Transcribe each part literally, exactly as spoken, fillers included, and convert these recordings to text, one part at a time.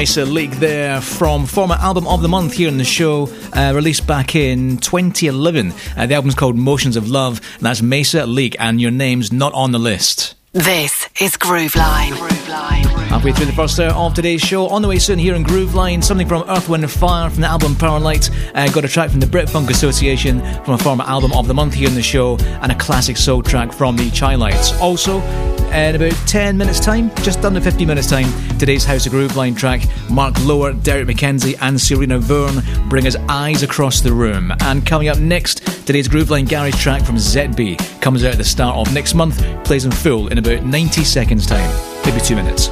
Mesa Leak there from former album of the month here in the show, uh, released back in twenty eleven. Uh, the album's called Motions of Love, and that's Mesa Leak, and your name's not on the list. This is Grooveline. Grooveline. Halfway through the first hour of today's show. On the way soon here in Grooveline, something from Earth, Wind and Fire from the album Powerlight. Uh, got a track from the Brit Funk Association from a former album of the month here in the show, and a classic soul track from the Chi-Lites. Also, in about ten minutes time, just under fifteen minutes time, today's House of Grooveline track, Mark Lower, Derek McKenzie and Serena Verne bring us Eyes Across the Room. And coming up next, today's Grooveline Garage track from Z B comes out at the start of next month, plays in full in about ninety seconds time, maybe two minutes.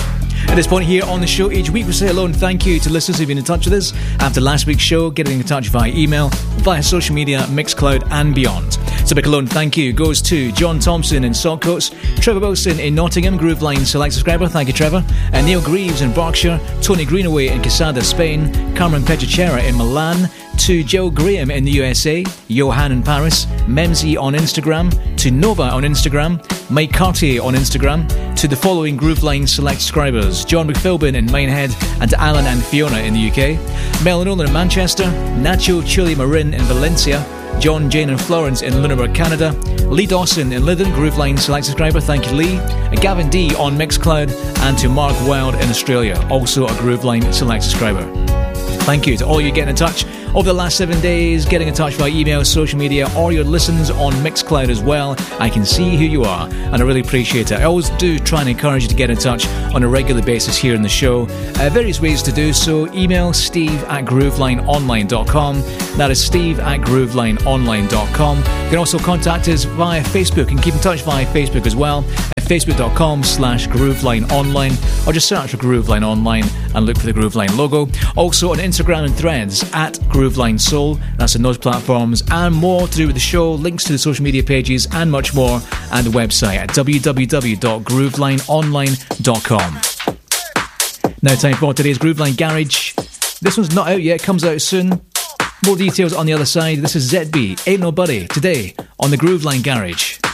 At this point here on the show each week, we say hello and thank you to listeners who've been in touch with us after last week's show, getting in touch via email, via social media, Mixcloud and beyond. So big hello and thank you goes to John Thompson in Saltcoats, Trevor Wilson in Nottingham, Grooveline Select subscriber, thank you Trevor, and Neil Greaves in Berkshire, Tony Greenaway in Quesada, Spain, Carmen Pedicera in Milan, to Joe Graham in the U S A, Johan in Paris, Memsy on Instagram, to Nova on Instagram, Mike Cartier on Instagram, to the following Grooveline Select subscribers: John McPhilbin in Minehead, and Alan and Fiona in the U K, Mel and Nolan in Manchester, Nacho Chili Marin in Valencia, John, Jane and Florence in Lunenburg, Canada, Lee Dawson in Lytham, Grooveline Select subscriber, thank you Lee, Gavin D on Mixcloud, and to Mark Wild in Australia, also a Grooveline Select subscriber. Thank you to all you getting in touch over the last seven days, getting in touch via email, social media, or your listens on Mixcloud as well. I can see who you are, and I really appreciate it. I always do try and encourage you to get in touch on a regular basis here in the show. Uh, various ways to do so. Email steve at groovelineonline dot com. That is steve at groovelineonline dot com. You can also contact us via Facebook and keep in touch via Facebook as well. Facebook.com slash Grooveline Online, or just search for Grooveline Online and look for the Grooveline logo. Also on Instagram and Threads at Grooveline Soul. That's on those platforms, and more to do with the show, links to the social media pages and much more, and the website at w w w dot groovelineonline dot com. Now time for today's Grooveline Garage. This one's not out yet, comes out soon. More details on the other side. This is Z B, Ain't Nobody, today on the Grooveline Garage.